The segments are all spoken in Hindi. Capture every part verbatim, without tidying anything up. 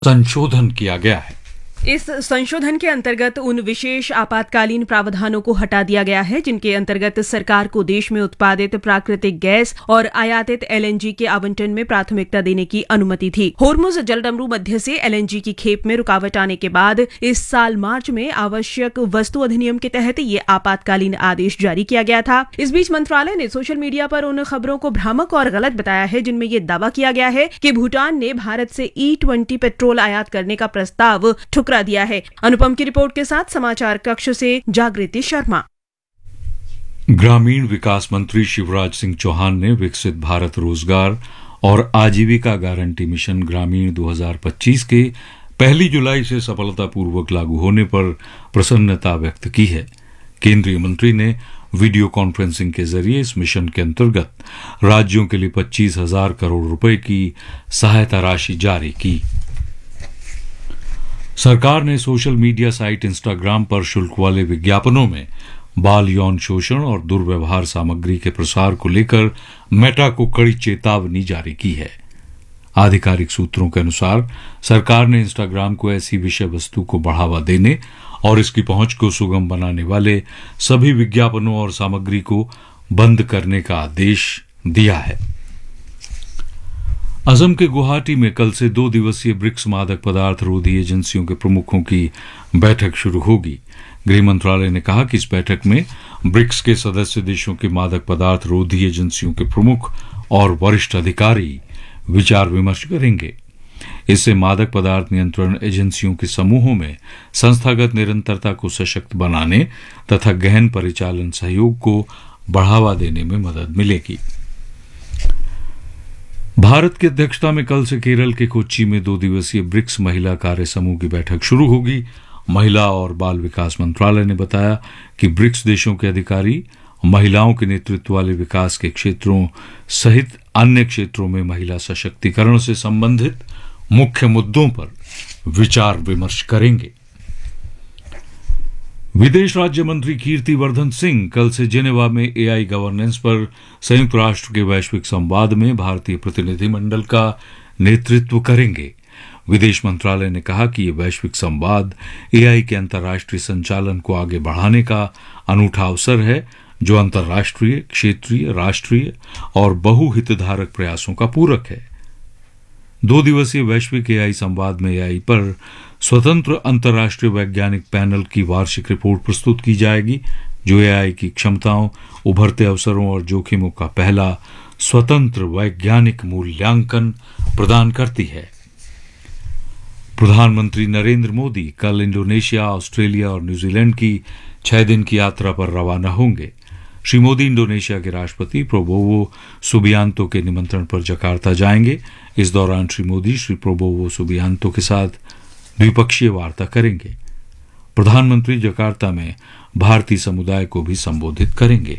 संशोधन किया गया है। इस संशोधन के अंतर्गत उन विशेष आपातकालीन प्रावधानों को हटा दिया गया है जिनके अंतर्गत सरकार को देश में उत्पादित प्राकृतिक गैस और आयातित एलएनजी के आवंटन में प्राथमिकता देने की अनुमति थी। होर्मुज जलडमरू मध्य से एलएनजी की खेप में रुकावट आने के बाद इस साल मार्च में आवश्यक वस्तु अधिनियम के तहत ये आपातकालीन आदेश जारी किया गया था। इस बीच मंत्रालय ने सोशल मीडिया पर उन खबरों को भ्रामक और गलत बताया है जिनमें ये दावा किया गया है कि भूटान ने भारत से ई ट्वेंटी पेट्रोल आयात करने का प्रस्ताव ठुकरा दिया है। अनुपम की रिपोर्ट के साथ समाचार कक्ष से जागृति शर्मा। ग्रामीण विकास मंत्री शिवराज सिंह चौहान ने विकसित भारत रोजगार और आजीविका गारंटी मिशन ग्रामीण दो हज़ार पच्चीस के पहली जुलाई से सफलतापूर्वक लागू होने पर प्रसन्नता व्यक्त की है। केंद्रीय मंत्री ने वीडियो कॉन्फ्रेंसिंग के जरिए इस मिशन के अंतर्गत राज्यों के लिए पच्चीस हजार करोड़ रुपए की सहायता राशि जारी की। सरकार ने सोशल मीडिया साइट इंस्टाग्राम पर शुल्क वाले विज्ञापनों में बाल यौन शोषण और दुर्व्यवहार सामग्री के प्रसार को लेकर मेटा को कड़ी चेतावनी जारी की है। आधिकारिक सूत्रों के अनुसार सरकार ने इंस्टाग्राम को ऐसी विषय वस्तु को बढ़ावा देने और इसकी पहुंच को सुगम बनाने वाले सभी विज्ञापनों और सामग्री को बंद करने का आदेश दिया है। असम के गुवाहाटी में कल से दो दिवसीय ब्रिक्स मादक पदार्थ रोधी एजेंसियों के प्रमुखों की बैठक शुरू होगी। गृह मंत्रालय ने कहा कि इस बैठक में ब्रिक्स के सदस्य देशों के मादक पदार्थ रोधी एजेंसियों के प्रमुख और वरिष्ठ अधिकारी विचार विमर्श करेंगे। इससे मादक पदार्थ नियंत्रण एजेंसियों के समूहों में संस्थागत निरंतरता को सशक्त बनाने तथा गहन परिचालन सहयोग को बढ़ावा देने में मदद मिलेगी। भारत की अध्यक्षता में कल से केरल के कोच्चि में दो दिवसीय ब्रिक्स महिला कार्य समूह की बैठक शुरू होगी। महिला और बाल विकास मंत्रालय ने बताया कि ब्रिक्स देशों के अधिकारी महिलाओं के नेतृत्व वाले विकास के क्षेत्रों सहित अन्य क्षेत्रों में महिला सशक्तिकरण से संबंधित मुख्य मुद्दों पर विचार विमर्श करेंगे। विदेश राज्य मंत्री कीर्ति वर्धन सिंह कल से जेनेवा में एआई गवर्नेंस पर संयुक्त राष्ट्र के वैश्विक संवाद में भारतीय प्रतिनिधिमंडल का नेतृत्व करेंगे। विदेश मंत्रालय ने कहा कि ये वैश्विक संवाद एआई के अंतर्राष्ट्रीय संचालन को आगे बढ़ाने का अनूठा अवसर है जो अंतर्राष्ट्रीय, क्षेत्रीय, राष्ट्रीय और बहुहितधारक प्रयासों का पूरक है। दो दिवसीय वैश्विक एआई संवाद में एआई पर स्वतंत्र अंतर्राष्ट्रीय वैज्ञानिक पैनल की वार्षिक रिपोर्ट प्रस्तुत की जाएगी जो एआई की क्षमताओं, उभरते अवसरों और जोखिमों का पहला स्वतंत्र वैज्ञानिक मूल्यांकन प्रदान करती है। प्रधानमंत्री नरेंद्र मोदी कल इंडोनेशिया, ऑस्ट्रेलिया और न्यूजीलैंड की छह दिन की यात्रा पर रवाना होंगे। श्री मोदी इंडोनेशिया के राष्ट्रपति प्रोबोवो सुबियांतो के निमंत्रण पर जकार्ता जाएंगे। इस दौरान श्री मोदी श्री प्रोबोवो सुबियांतो के साथ द्विपक्षीय वार्ता करेंगे। प्रधानमंत्री जकार्ता में भारतीय समुदाय को भी संबोधित करेंगे।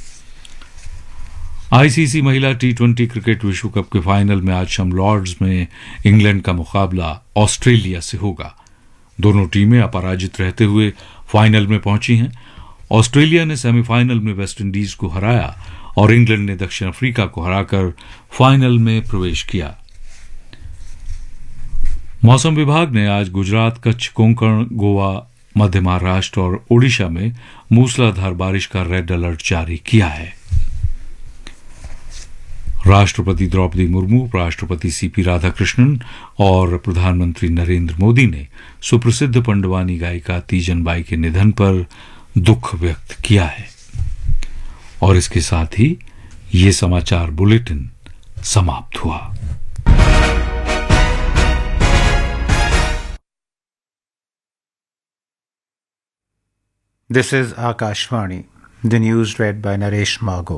आईसीसी महिला टी ट्वेंटी क्रिकेट विश्व कप के फाइनल में आज शाम लॉर्ड्स में इंग्लैंड का मुकाबला ऑस्ट्रेलिया से होगा। दोनों टीमें अपराजित रहते हुए फाइनल में पहुंची हैं। ऑस्ट्रेलिया ने सेमीफाइनल में वेस्टइंडीज को हराया और इंग्लैंड ने दक्षिण अफ्रीका को हराकर फाइनल में प्रवेश किया। मौसम विभाग ने आज गुजरात, कच्छ, कोंकण, गोवा, मध्य महाराष्ट्र और ओडिशा में मूसलाधार बारिश का रेड अलर्ट जारी किया है। राष्ट्रपति द्रौपदी मुर्मू, उपराष्ट्रपति सीपी राधाकृष्णन और प्रधानमंत्री नरेंद्र मोदी ने सुप्रसिद्ध पंडवानी गायिका तीजन बाई के निधन पर दुख व्यक्त किया है। और इसके साथ ही ये समाचार बुलेटिन समाप्त हुआ। This is Akashvani. The news read by Naresh Mago.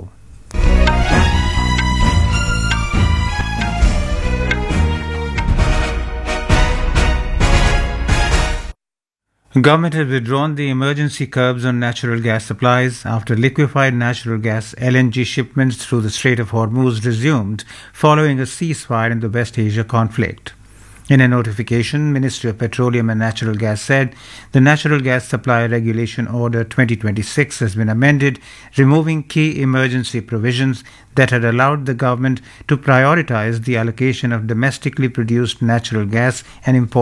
Government has withdrawn the emergency curbs on natural gas supplies after liquefied natural gas L N G shipments through the Strait of Hormuz resumed following a ceasefire in the West Asia conflict. In a notification, Ministry of Petroleum and Natural Gas said the Natural Gas Supply Regulation Order twenty twenty-six has been amended, removing key emergency provisions that had allowed the government to prioritize the allocation of domestically produced natural gas and import